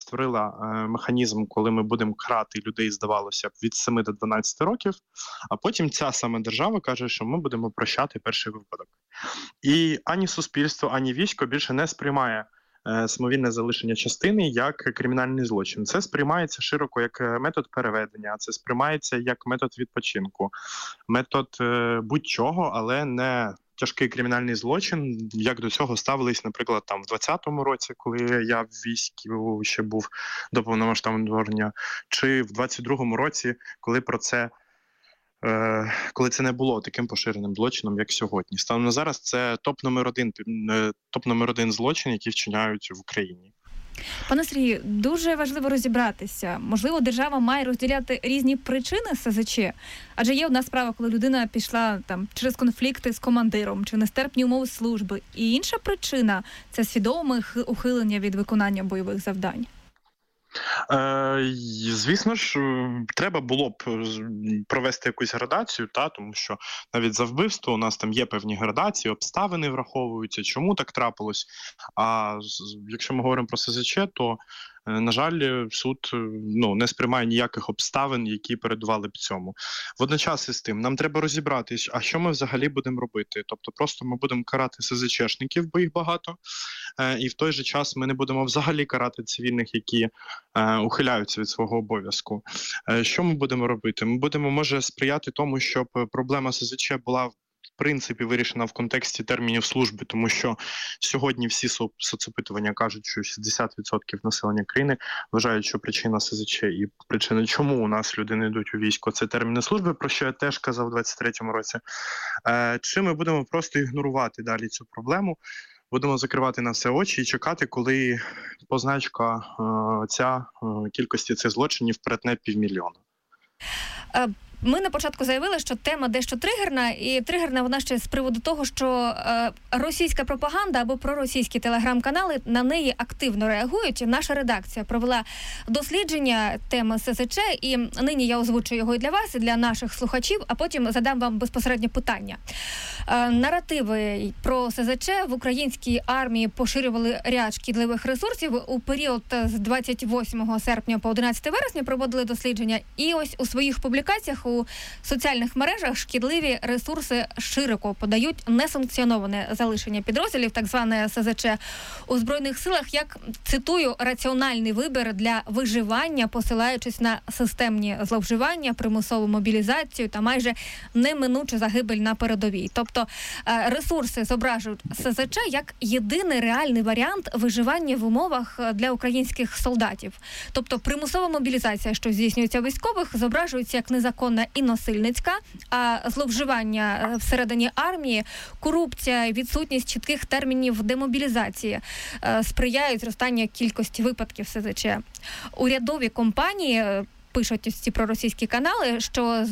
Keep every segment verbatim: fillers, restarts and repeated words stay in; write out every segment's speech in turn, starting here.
створила е, механізм, коли ми будемо карати людей, здавалося б, від семи до дванадцяти років, а потім ця сама держава каже, що ми будемо прощати перший випадок. І ані суспільство, ані військо більше не сприймає е, самовільне залишення частини як кримінальний злочин. Це сприймається широко як метод переведення, це сприймається як метод відпочинку, метод е, будь-чого, але не тяжкий кримінальний злочин, як до цього ставились, наприклад, там в двадцятому році, коли я в війську ще був до повномасштабного вторгнення, чи в двадцять другому році, коли про це е, коли це не було таким поширеним злочином, як сьогодні. Станом на зараз це топ номер один, топ номер один злочин, який вчиняють в Україні. Пане Сергію, дуже важливо розібратися. Можливо, держава має розділяти різні причини ес зет че? Адже є одна справа, коли людина пішла там через конфлікти з командиром чи нестерпні умови служби. І інша причина – це свідоме ухилення від виконання бойових завдань. Е, звісно ж, треба було б провести якусь градацію, та, тому що навіть за вбивство у нас там є певні градації, обставини враховуються, чому так трапилось. А якщо ми говоримо про ес зет че, то, на жаль, суд ну, не сприймає ніяких обставин, які передували б цьому. Водночас із тим, нам треба розібратись, а що ми взагалі будемо робити. Тобто просто ми будемо карати ес зет чешників, бо їх багато, і в той же час ми не будемо взагалі карати цивільних, які е, ухиляються від свого обов'язку. Е, що ми будемо робити? Ми будемо, може, сприяти тому, щоб проблема ес зет че була в принципі вирішена в контексті термінів служби, тому що сьогодні всі со- соцопитування кажуть, що шістдесят відсотків населення країни вважають, що причина ес зет че і причина, чому у нас люди не йдуть у військо, це терміни служби, про що я теж казав у двадцять третьому році. Е, чи ми будемо просто ігнорувати далі цю проблему, будемо закривати на все очі і чекати, коли позначка е, ця е, кількості цих злочинів перетне півмільйона. Ми на початку заявили, що тема дещо тригерна, і тригерна вона ще з приводу того, що е, російська пропаганда або проросійські телеграм-канали на неї активно реагують. Наша редакція провела дослідження теми ес зет че, і нині я озвучу його і для вас, і для наших слухачів, а потім задам вам безпосередньо питання. Е, наративи про ес зет че в українській армії поширювали ряд шкідливих ресурсів. У період з двадцять восьмого серпня по одинадцяте вересня проводили дослідження, і ось у своїх публікаціях у соціальних мережах шкідливі ресурси широко подають несанкціоноване залишення підрозділів, так зване ес зет че, у Збройних силах, як, цитую, раціональний вибір для виживання, посилаючись на системні зловживання, примусову мобілізацію та майже неминучу загибель на передовій. Тобто ресурси зображують ес зет че як єдиний реальний варіант виживання в умовах для українських солдатів. Тобто примусова мобілізація, що здійснюється військових, зображується як незаконна і насильницька, а зловживання всередині армії, корупція, відсутність чітких термінів демобілізації сприяють зростанню кількості випадків ес зет че. Урядові компанії, пишуть ось ці проросійські канали, що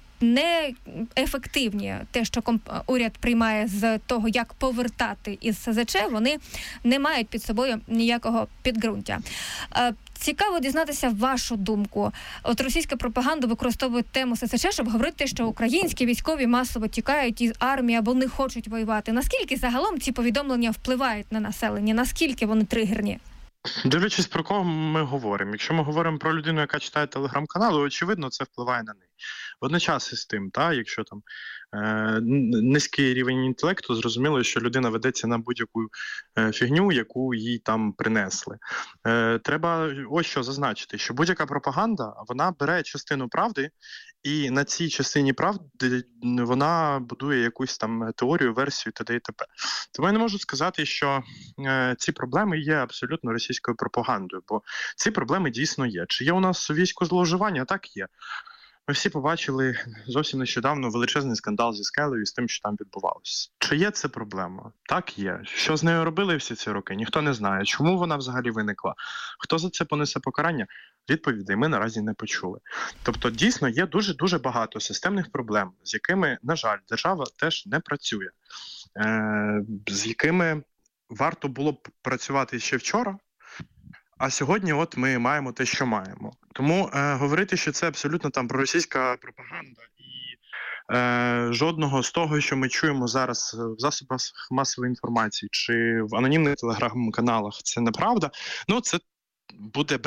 неефективні те, що комп- уряд приймає з того, як повертати із ес зет че, вони не мають під собою ніякого підґрунтя. Цікаво дізнатися вашу думку. От російська пропаганда використовує тему ес зет че, щоб говорити, що українські військові масово тікають із армії або не хочуть воювати. Наскільки загалом ці повідомлення впливають на населення? Наскільки вони тригерні? Дивлячись, про кого ми говоримо. Якщо ми говоримо про людину, яка читає телеграм-канали, очевидно, це впливає на неї. Водночас із тим, та, якщо там е, низький рівень інтелекту, зрозуміло, що людина ведеться на будь-яку е, фігню, яку їй там принесли. Е, треба ось що зазначити, що будь-яка пропаганда, вона бере частину правди, і на цій частині правди вона будує якусь там теорію, версію т.д. і т.п. Тому я не можу сказати, що е, ці проблеми є абсолютно російською пропагандою, бо ці проблеми дійсно є. Чи є у нас у війську зловживання? Так, є. Ми всі побачили зовсім нещодавно величезний скандал зі Скелею і з тим, що там відбувалося. Чи є це проблема? Так, є. Що з нею робили всі ці роки? Ніхто не знає. Чому вона взагалі виникла? Хто за це понесе покарання? Відповідей ми наразі не почули. Тобто, дійсно, є дуже-дуже багато системних проблем, з якими, на жаль, держава теж не працює, е- з якими варто було б працювати ще вчора, а сьогодні от ми маємо те, що маємо. Тому е, говорити, що це абсолютно там проросійська пропаганда і е, жодного з того, що ми чуємо зараз в засобах масової інформації чи в анонімних телеграм-каналах, це неправда. Ну, це буде брехня.